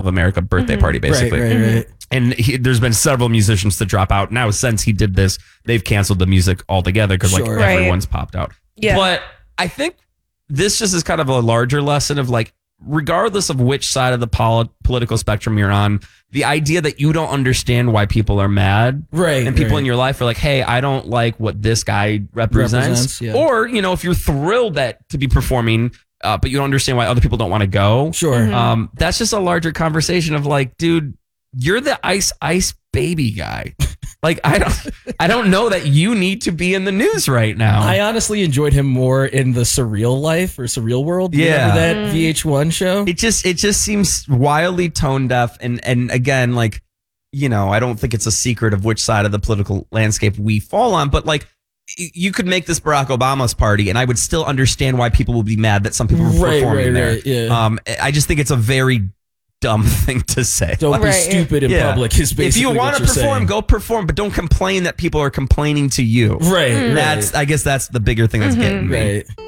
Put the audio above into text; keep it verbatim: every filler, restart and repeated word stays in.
of America birthday mm-hmm. party, basically. Right, right, right. And he, there's been several musicians to drop out. Now, since he did this, they've canceled the music altogether because Sure. like Right. everyone's popped out. Yeah. But I think this just is kind of a larger lesson of like, regardless of which side of the pol- political spectrum you're on, the idea that you don't understand why people are mad, right? And people right. in your life are like, hey, I don't like what this guy represents. represents yeah. Or, you know, if you're thrilled that to be performing, uh, but you don't understand why other people don't want to go. Sure. Mm-hmm. Um, that's just a larger conversation of like, dude, you're the Ice Ice Baby guy. Like, I don't, I don't know that you need to be in the news right now. I honestly enjoyed him more in the Surreal Life or Surreal World. Yeah. Remember that Mm. V H one show? It just, it just seems wildly tone deaf. And, and again, like, you know, I don't think it's a secret of which side of the political landscape we fall on, but like, y- you could make this Barack Obama's party and I would still understand why people would be mad that some people were Right, performing right, there. right, yeah. Um, I just think it's a very dumb thing to say. Don't be Right. stupid in Yeah. public is basically If you what want to you're perform, saying. go perform, but don't complain that people are complaining to you. Right, right. That's, I guess that's the bigger thing that's getting me. Right.